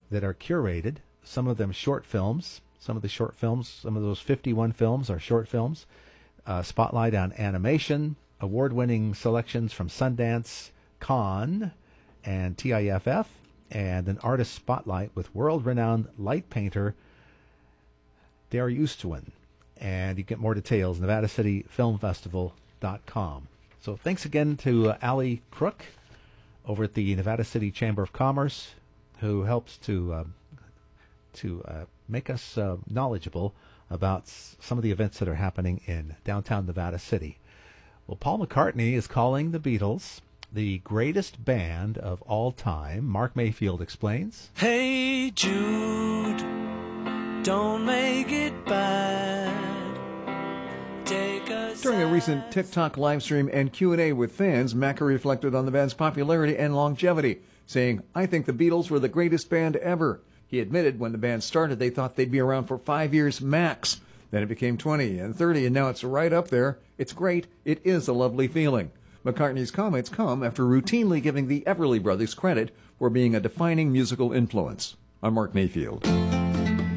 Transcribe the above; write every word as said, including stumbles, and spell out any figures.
that are curated, some of them short films. Some of the short films, some of those fifty-one films are short films. Uh, spotlight on animation, award-winning selections from Sundance, Cannes, and T I F F, and an artist spotlight with world-renowned light painter Dare Eustwin. And you get more details, nevada city film festival dot com. So thanks again to uh, Allie Crook over at the Nevada City Chamber of Commerce, who helps to uh, to uh, make us uh, knowledgeable about s- some of the events that are happening in downtown Nevada City. Well, Paul McCartney is calling the Beatles the greatest band of all time. Mark Mayfield explains. Hey Jude, don't make it bad. Take a During a recent TikTok live stream and Q and A with fans, Macca reflected on the band's popularity and longevity, saying, "I think the Beatles were the greatest band ever." He admitted when the band started, they thought they'd be around for five years max. Then it became twenty and thirty, and now it's right up there. It's great. It is a lovely feeling. McCartney's comments come after routinely giving the Everly Brothers credit for being a defining musical influence. I'm Mark Mayfield.